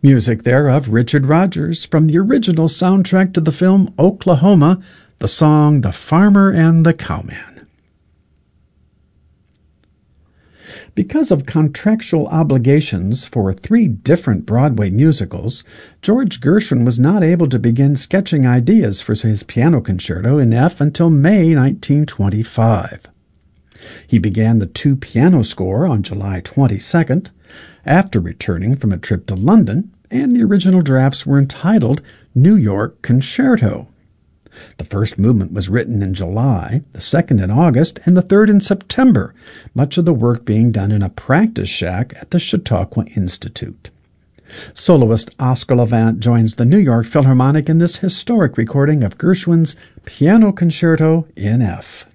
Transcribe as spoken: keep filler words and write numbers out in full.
Music there of Richard Rodgers from the original soundtrack to the film Oklahoma, the song The Farmer and the Cowman. Because of contractual obligations for three different Broadway musicals, George Gershwin was not able to begin sketching ideas for his piano concerto in F until May nineteen twenty-five. He began the two-piano score on July twenty-second, after returning from a trip to London, and the original drafts were entitled New York Concerto. The first movement was written in July, the second in August, and the third in September, much of the work being done in a practice shack at the Chautauqua Institute. Soloist Oscar Levant joins the New York Philharmonic in this historic recording of Gershwin's Piano Concerto in F.